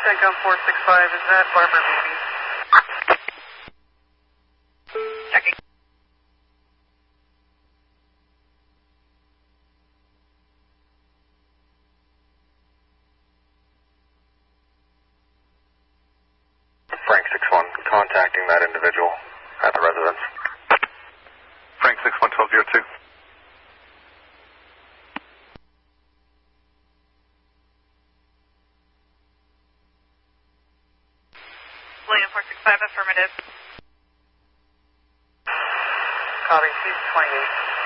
CENTCOM 465, is that Barbara Beebe? Checking. Frank 61, contacting that individual at the residence. Frank 61, 1202. William 465, affirmative. Copy, she's 28.